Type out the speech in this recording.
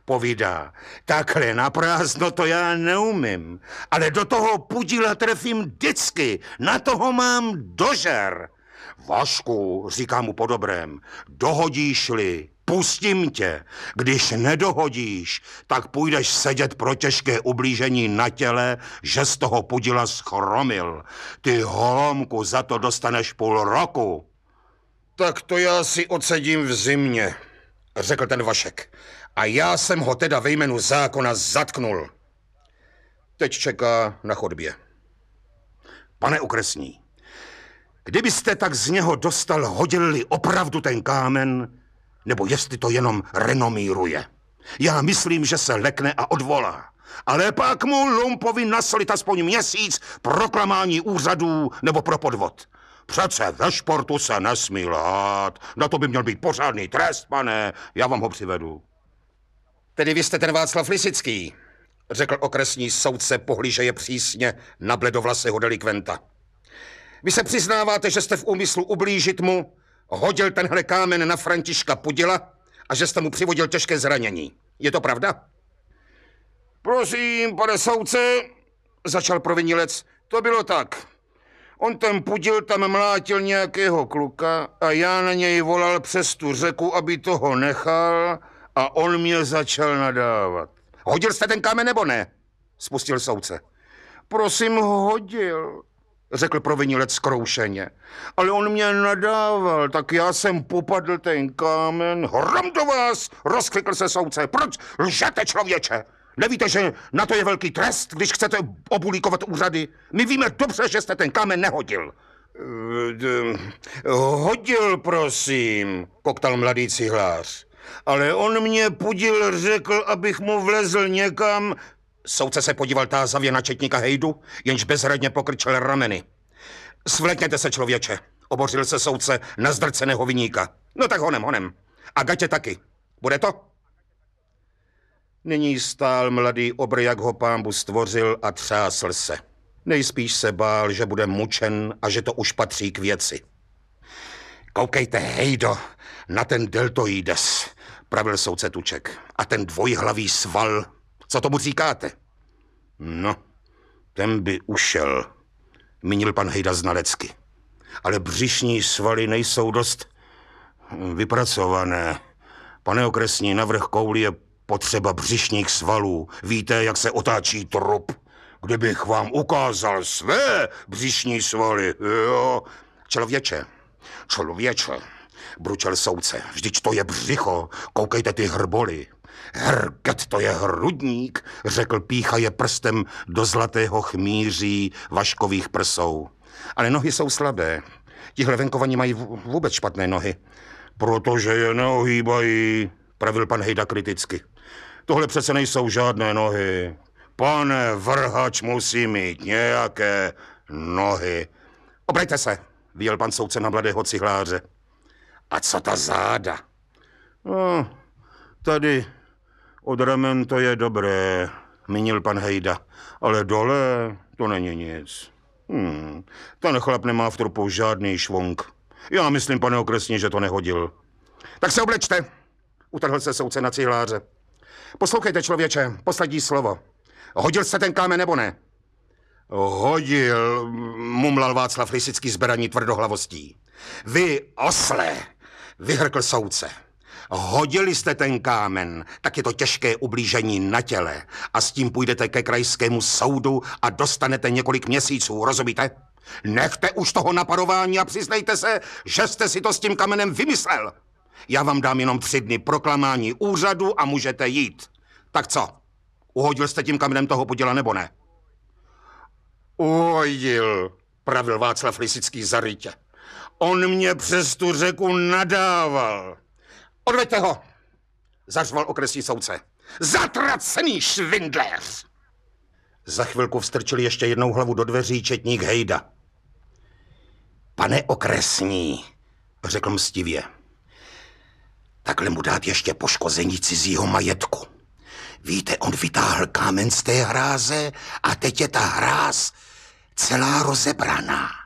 povídá. Takhle na prázdno to já neumím, ale do toho pudila trefím vždycky, na toho mám dožer. Vašku, říká mu po dobrém, dohodíš-li, pustím tě. Když nedohodíš, tak půjdeš sedět pro těžké ublížení na těle, že z toho pudila schromil. Ty holomku, za to dostaneš půl roku. Tak to já si odsedím v zimě, řekl ten Vašek. A já jsem ho teda ve jménu zákona zatknul. Teď čeká na chodbě. Pane okresní, kdybyste tak z něho dostal, hodil-li opravdu ten kámen, nebo jestli to jenom renomíruje. Já myslím, že se lekne a odvolá. Ale pak mu lumpovi nasolit aspoň měsíc pro klamání úřadů nebo pro podvod. Přece ve športu se nesmí lhát. Na to by měl být pořádný trest, pane. Já vám ho přivedu. Tedy vy jste ten Václav Lisický, řekl okresní soudce, pohlížeje přísně na bledovlasého delikventa. Vy se přiznáváte, že jste v úmyslu ublížit mu, hodil tenhle kámen na Františka Pudila a že jste mu přivodil těžké zranění. Je to pravda? Prosím, pane soudce, začal provinilec, to bylo tak. On ten Pudil tam mlátil nějakého kluka a já na něj volal přes tu řeku, aby toho nechal, a on mě začal nadávat. Hodil jste ten kámen nebo ne? Spustil soudce. Prosím, hodil, řekl provinilec zkroušeně. Ale on mě nadával, tak já jsem popadl ten kámen. Hrom do vás, rozklikl se soudce. Proč lžete, člověče? Nevíte, že na to je velký trest, když chcete obulíkovat úřady? My víme dobře, že jste ten kámen nehodil. Hodil, prosím, koktal mladý cihlář. Ale on mě Pudil řekl, abych mu vlezl někam. Soudce se podíval tázavě na četníka Hejdu, jenž bezradně pokrčil rameny. Svlékněte se, člověče, obořil se soudce na zdrceného viníka. No tak honem. A gatě taky. Bude to? Nyní stál mladý obr, jak ho pánbu stvořil, a třásl se. Nejspíš se bál, že bude mučen a že to už patří k věci. Koukejte, Hejdo, na ten deltoides, pravil soudce Tuček. A ten dvojhlavý sval, co tomu říkáte? No, ten by ušel, mínil pan Hejda znalecky. Ale břišní svaly nejsou dost vypracované. Pane okresní, navrch kouli je potřeba břišních svalů. Víte, jak se otáčí trup? Kdybych vám ukázal své břišní svaly, jo. Člověče, bručel soudce, vždyť to je břicho, koukejte ty hrboly. Herget, to je hrudník, řekl píchaje prstem do zlatého chmíří Vaškových prsou. Ale nohy jsou slabé. Tihle venkovaní mají vůbec špatné nohy. Protože je neohýbají, pravil pan Hejda kriticky. Tohle přece nejsou žádné nohy. Pane vrhač musí mít nějaké nohy. Obrejte se, vyjel pan soudce na mladého cihláře. A co ta záda? No, tady od ramen to je dobré, mínil pan Hejda, ale dole to není nic. Ten chlap nemá v trupu žádný švunk. Já myslím, pane okresní, že to nehodil. Tak se oblečte, utrhl se soudce na cihláře. Poslouchejte, člověče, poslední slovo. Hodil jste ten kámen nebo ne? Hodil, mumlal Václav Lisický zberaní tvrdohlavostí. Vy osle, vyhrkl soudce. Hodili jste ten kámen, tak je to těžké ublížení na těle a s tím půjdete ke krajskému soudu a dostanete několik měsíců, rozumíte? Nechte už toho napadování a přiznejte se, že jste si to s tím kamenem vymyslel. Já vám dám jenom 3 dny proklamání úřadu a můžete jít. Tak co? Uhodil jste tím kamenem toho Pudila nebo ne? Uhodil, pravil Václav Lisický zarytě. On mě přes tu řeku nadával. Odveďte ho, zařval okresní soudce. Zatracený švindléř! Za chvilku vstrčil ještě jednou hlavu do dveří četník Hejda. Pane okresní, řekl mstivě, takhle mu dát ještě poškození cizího majetku. Víte, on vytáhl kámen z té hráze a teď je ta hráz celá rozebraná.